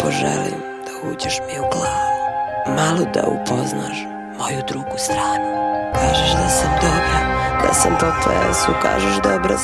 želim da uđeš mi u glavu, malo da upoznaš moju drugu stranu. Kažeš da sam dobra, da sam po plesu, kažeš dobra